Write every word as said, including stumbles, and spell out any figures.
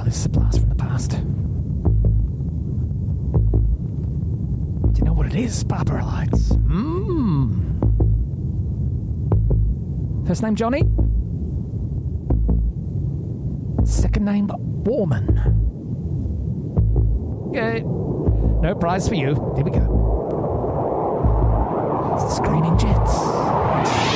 this is a blast from the past. Do you know what it is, Barbarellites? Mmm. First name Johnny? Second name Warman. Okay. No prize for you. Here we go. It's the Screening Jets.